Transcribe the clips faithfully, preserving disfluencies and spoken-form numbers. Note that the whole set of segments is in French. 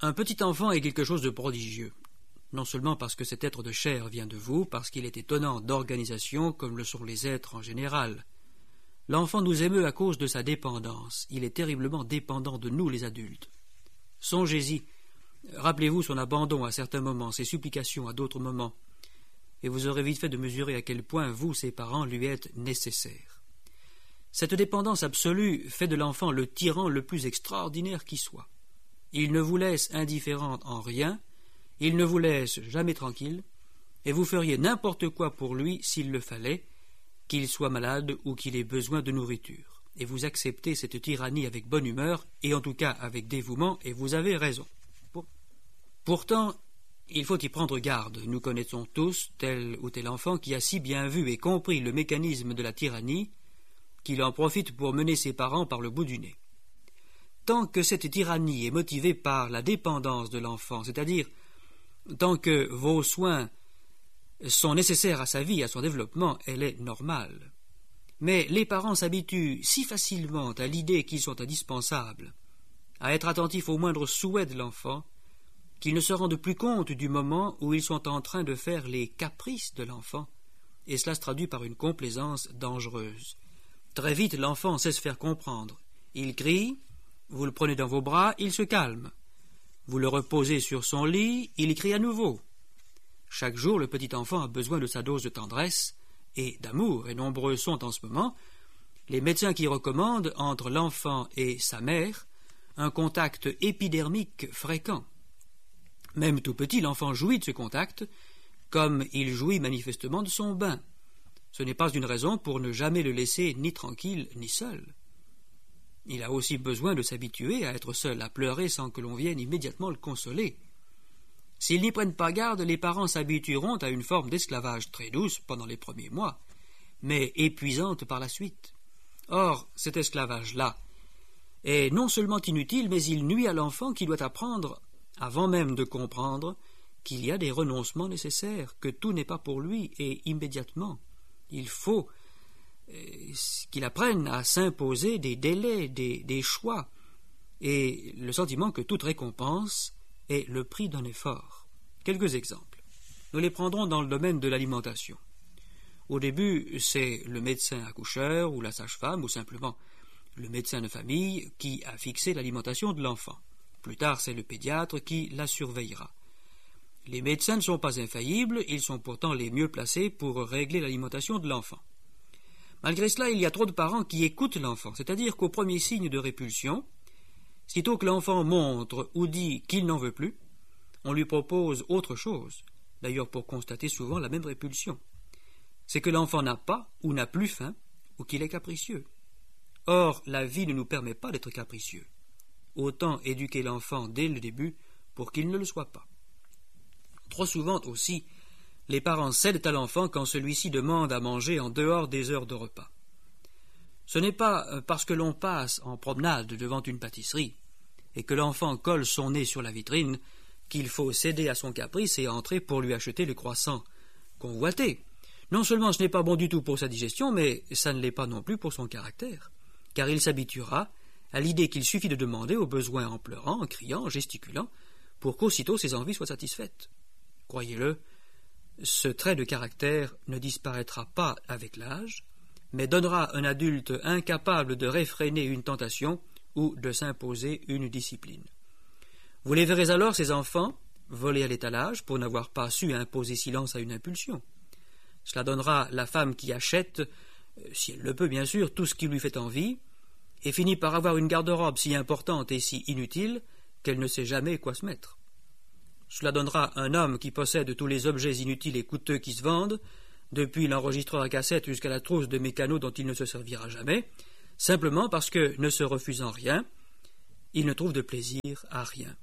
Un petit enfant est quelque chose de prodigieux, non seulement parce que cet être de chair vient de vous, parce qu'il est étonnant d'organisation comme le sont les êtres en général. L'enfant nous émeut à cause de sa dépendance. Il est terriblement dépendant de nous, les adultes. Songez-y, rappelez-vous son abandon à certains moments, ses supplications à d'autres moments, et vous aurez vite fait de mesurer à quel point vous, ses parents, lui êtes nécessaires. Cette dépendance absolue fait de l'enfant le tyran le plus extraordinaire qui soit. Il ne vous laisse indifférente en rien, il ne vous laisse jamais tranquille, et vous feriez n'importe quoi pour lui s'il le fallait, qu'il soit malade ou qu'il ait besoin de nourriture. Et vous acceptez cette tyrannie avec bonne humeur, et en tout cas avec dévouement, et vous avez raison. Pour... Pourtant, il faut y prendre garde. Nous connaissons tous tel ou tel enfant qui a si bien vu et compris le mécanisme de la tyrannie qu'il en profite pour mener ses parents par le bout du nez. Tant que cette tyrannie est motivée par la dépendance de l'enfant, c'est-à-dire tant que vos soins sont nécessaires à sa vie, à son développement, elle est normale. Mais les parents s'habituent si facilement à l'idée qu'ils sont indispensables, à être attentifs aux moindres souhaits de l'enfant, qu'ils ne se rendent plus compte du moment où ils sont en train de faire les caprices de l'enfant, et cela se traduit par une complaisance dangereuse. Très vite, l'enfant sait se faire comprendre. Il crie, vous le prenez dans vos bras, il se calme. Vous le reposez sur son lit, il crie à nouveau. Chaque jour, le petit enfant a besoin de sa dose de tendresse et d'amour, et nombreux sont en ce moment les médecins qui recommandent, entre l'enfant et sa mère, un contact épidermique fréquent. Même tout petit, l'enfant jouit de ce contact, comme il jouit manifestement de son bain. Ce n'est pas une raison pour ne jamais le laisser ni tranquille ni seul. Il a aussi besoin de s'habituer à être seul, à pleurer sans que l'on vienne immédiatement le consoler. S'ils n'y prennent pas garde, les parents s'habitueront à une forme d'esclavage très douce pendant les premiers mois, mais épuisante par la suite. Or, cet esclavage-là est non seulement inutile, mais il nuit à l'enfant qui doit apprendre, avant même de comprendre, qu'il y a des renoncements nécessaires, que tout n'est pas pour lui, et immédiatement. Il faut euh, qu'il apprenne à s'imposer des délais, des, des choix, et le sentiment que toute récompense est le prix d'un effort. Quelques exemples. Nous les prendrons dans le domaine de l'alimentation. Au début, c'est le médecin accoucheur ou la sage-femme ou simplement le médecin de famille qui a fixé l'alimentation de l'enfant. Plus tard, c'est le pédiatre qui la surveillera. Les médecins ne sont pas infaillibles, ils sont pourtant les mieux placés pour régler l'alimentation de l'enfant. Malgré cela, il y a trop de parents qui écoutent l'enfant, c'est-à-dire qu'au premier signe de répulsion, sitôt que l'enfant montre ou dit qu'il n'en veut plus, on lui propose autre chose, d'ailleurs pour constater souvent la même répulsion. C'est que l'enfant n'a pas ou n'a plus faim, ou qu'il est capricieux. Or, la vie ne nous permet pas d'être capricieux. Autant éduquer l'enfant dès le début pour qu'il ne le soit pas. Trop souvent aussi, les parents cèdent à l'enfant quand celui-ci demande à manger en dehors des heures de repas. Ce n'est pas parce que l'on passe en promenade devant une pâtisserie et que l'enfant colle son nez sur la vitrine qu'il faut céder à son caprice et entrer pour lui acheter le croissant convoité. Non seulement ce n'est pas bon du tout pour sa digestion, mais ça ne l'est pas non plus pour son caractère, car il s'habituera à l'idée qu'il suffit de demander au besoin en pleurant, en criant, en gesticulant, pour qu'aussitôt ses envies soient satisfaites. Croyez-le, ce trait de caractère ne disparaîtra pas avec l'âge, mais donnera un adulte incapable de réfréner une tentation ou de s'imposer une discipline. Vous les verrez alors, ces enfants, voler à l'étalage pour n'avoir pas su imposer silence à une impulsion. Cela donnera la femme qui achète, si elle le peut bien sûr, tout ce qui lui fait envie, et finit par avoir une garde-robe si importante et si inutile qu'elle ne sait jamais quoi se mettre. Cela donnera un homme qui possède tous les objets inutiles et coûteux qui se vendent, depuis l'enregistreur à cassette jusqu'à la trousse de mécano dont il ne se servira jamais, simplement parce que, ne se refusant rien, il ne trouve de plaisir à rien.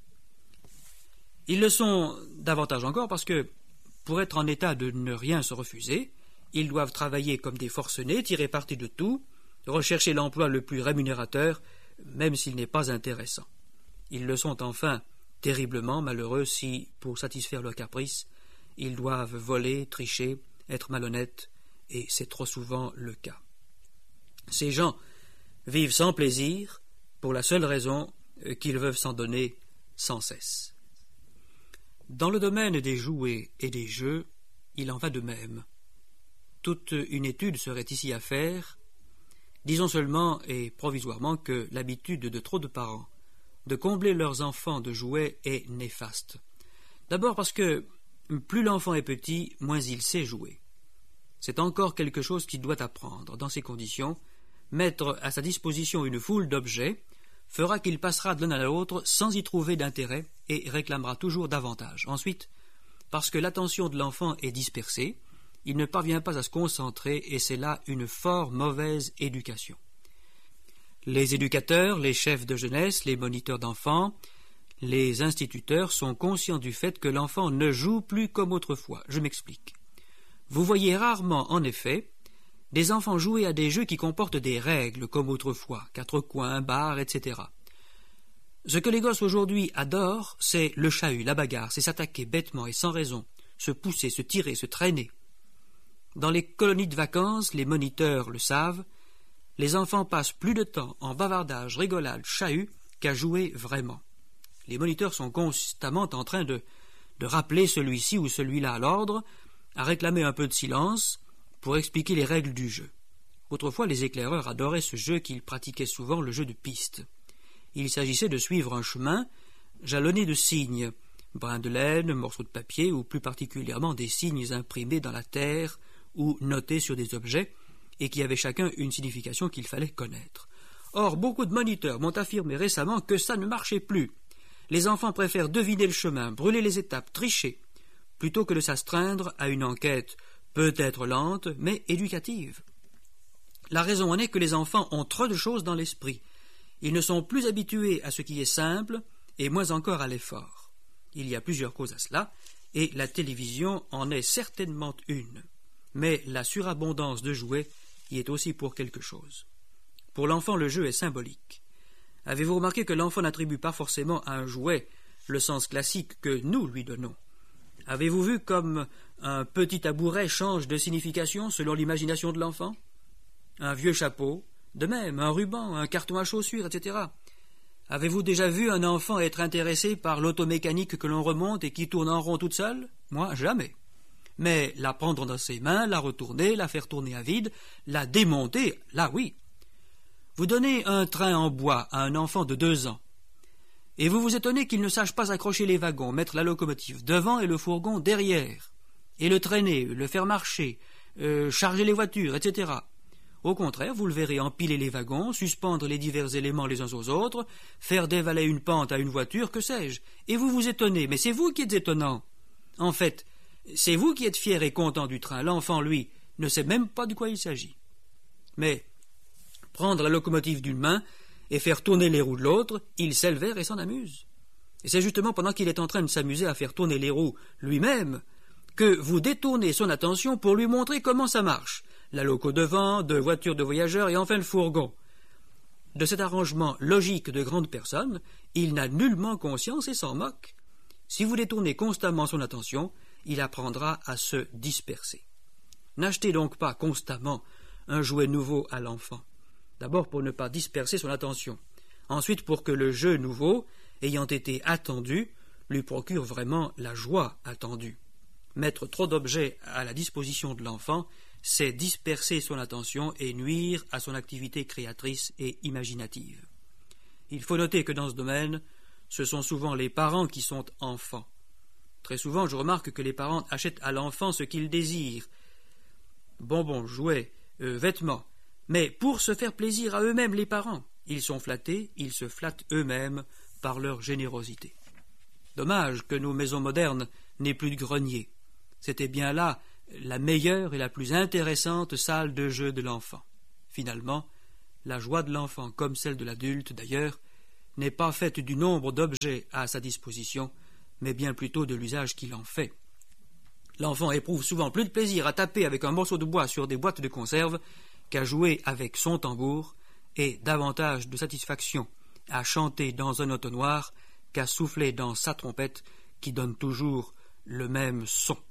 Ils le sont davantage encore parce que, pour être en état de ne rien se refuser, ils doivent travailler comme des forcenés, tirer parti de tout, rechercher l'emploi le plus rémunérateur, même s'il n'est pas intéressant. Ils le sont enfin terriblement malheureux si, pour satisfaire leurs caprices, ils doivent voler, tricher, être malhonnêtes, et c'est trop souvent le cas. Ces gens vivent sans plaisir, pour la seule raison qu'ils veulent s'en donner sans cesse. Dans le domaine des jouets et des jeux, il en va de même. Toute une étude serait ici à faire. Disons seulement et provisoirement que l'habitude de trop de parents de combler leurs enfants de jouets est néfaste. D'abord parce que plus l'enfant est petit, moins il sait jouer. C'est encore quelque chose qu'il doit apprendre. Dans ces conditions, mettre à sa disposition une foule d'objets fera qu'il passera de l'un à l'autre sans y trouver d'intérêt et réclamera toujours davantage. Ensuite, parce que l'attention de l'enfant est dispersée, il ne parvient pas à se concentrer et c'est là une fort mauvaise éducation. Les éducateurs, les chefs de jeunesse, les moniteurs d'enfants, les instituteurs sont conscients du fait que l'enfant ne joue plus comme autrefois. Je m'explique. Vous voyez rarement, en effet, des enfants jouer à des jeux qui comportent des règles comme autrefois, quatre coins, barres, et cetera. Ce que les gosses aujourd'hui adorent, c'est le chahut, la bagarre, c'est s'attaquer bêtement et sans raison, se pousser, se tirer, se traîner. Dans les colonies de vacances, les moniteurs le savent, les enfants passent plus de temps en bavardage, rigolade, chahut qu'à jouer vraiment. Les moniteurs sont constamment en train de, de rappeler celui-ci ou celui-là à l'ordre, à réclamer un peu de silence pour expliquer les règles du jeu. Autrefois, les éclaireurs adoraient ce jeu qu'ils pratiquaient souvent, le jeu de piste. Il s'agissait de suivre un chemin jalonné de signes, brins de laine, morceaux de papier ou plus particulièrement des signes imprimés dans la terre ou notés sur des objets et qui avaient chacun une signification qu'il fallait connaître. Or, beaucoup de moniteurs m'ont affirmé récemment que ça ne marchait plus. Les enfants préfèrent deviner le chemin, brûler les étapes, tricher, plutôt que de s'astreindre à une enquête peut-être lente, mais éducative. La raison en est que les enfants ont trop de choses dans l'esprit. Ils ne sont plus habitués à ce qui est simple, et moins encore à l'effort. Il y a plusieurs causes à cela, et la télévision en est certainement une. Mais la surabondance de jouets y est aussi pour quelque chose. Pour l'enfant, le jeu est symbolique. Avez-vous remarqué que l'enfant n'attribue pas forcément à un jouet le sens classique que nous lui donnons? Avez-vous vu comme un petit tabouret change de signification selon l'imagination de l'enfant? Un vieux chapeau, de même, un ruban, un carton à chaussures, et cetera. Avez-vous déjà vu un enfant être intéressé par l'automécanique que l'on remonte et qui tourne en rond toute seule? Moi, jamais. Mais la prendre dans ses mains, la retourner, la faire tourner à vide, la démonter, là oui. Vous donnez un train en bois à un enfant de deux ans, et vous vous étonnez qu'il ne sache pas accrocher les wagons, mettre la locomotive devant et le fourgon derrière, et le traîner, le faire marcher, euh, charger les voitures, et cetera. Au contraire, vous le verrez empiler les wagons, suspendre les divers éléments les uns aux autres, faire dévaler une pente à une voiture, que sais-je, et vous vous étonnez, mais c'est vous qui êtes étonnant. En fait, c'est vous qui êtes fier et content du train, l'enfant, lui, ne sait même pas de quoi il s'agit. Mais prendre la locomotive d'une main et faire tourner les roues de l'autre, il sait le faire et s'en amuse. Et c'est justement pendant qu'il est en train de s'amuser à faire tourner les roues lui-même que vous détournez son attention pour lui montrer comment ça marche. La loco devant, deux voitures de voyageurs et enfin le fourgon. De cet arrangement logique de grandes personnes, il n'a nullement conscience et s'en moque. Si vous détournez constamment son attention, il apprendra à se disperser. N'achetez donc pas constamment un jouet nouveau à l'enfant. D'abord pour ne pas disperser son attention. Ensuite pour que le jeu nouveau, ayant été attendu, lui procure vraiment la joie attendue. Mettre trop d'objets à la disposition de l'enfant, c'est disperser son attention et nuire à son activité créatrice et imaginative. Il faut noter que dans ce domaine, ce sont souvent les parents qui sont enfants. Très souvent, je remarque que les parents achètent à l'enfant ce qu'il désire, bonbons, jouets, euh, vêtements, mais pour se faire plaisir à eux-mêmes les parents. Ils sont flattés, ils se flattent eux-mêmes par leur générosité. Dommage que nos maisons modernes n'aient plus de grenier. C'était bien là la meilleure et la plus intéressante salle de jeu de l'enfant. Finalement, la joie de l'enfant, comme celle de l'adulte d'ailleurs, n'est pas faite du nombre d'objets à sa disposition, mais bien plutôt de l'usage qu'il en fait. L'enfant éprouve souvent plus de plaisir à taper avec un morceau de bois sur des boîtes de conserve qu'à jouer avec son tambour, et davantage de satisfaction à chanter dans un entonnoir qu'à souffler dans sa trompette qui donne toujours le même son.